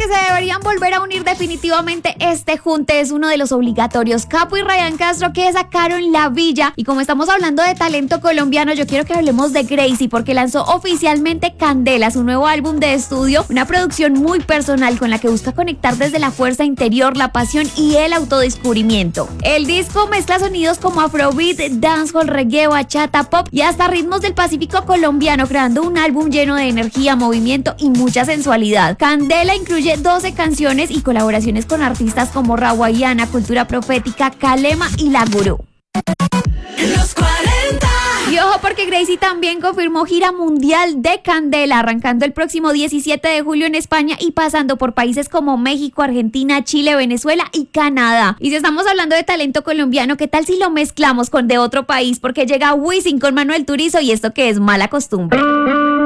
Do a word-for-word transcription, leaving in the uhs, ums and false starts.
que se deberían volver a unir definitivamente, este junte es uno de los obligatorios. Capo y Ryan Castro, que sacaron La Villa. Y como estamos hablando de talento colombiano, yo quiero que hablemos de Gracie, porque lanzó oficialmente Candela, su nuevo álbum de estudio, una producción muy personal con la que busca conectar desde la fuerza interior, la pasión y el autodescubrimiento. El disco mezcla sonidos como afrobeat, dancehall, reggae, bachata, pop y hasta ritmos del Pacífico colombiano, creando un álbum lleno de energía, movimiento y mucha sensualidad. Candela incluye doce canciones y colaboraciones con artistas como Rawayana, Cultura Profética, Kalema y La Gurú. Los cuarenta. Y ojo, porque Gracie también confirmó gira mundial de Candela, arrancando el próximo diecisiete de julio en España y pasando por países como México, Argentina, Chile, Venezuela y Canadá. Y si estamos hablando de talento colombiano, ¿qué tal si lo mezclamos con de otro país? Porque llega Wisin con Manuel Turizo y esto que es Mala Costumbre.